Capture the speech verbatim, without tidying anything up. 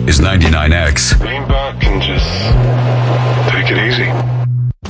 is ninety-nine X. Lean back and just take it easy.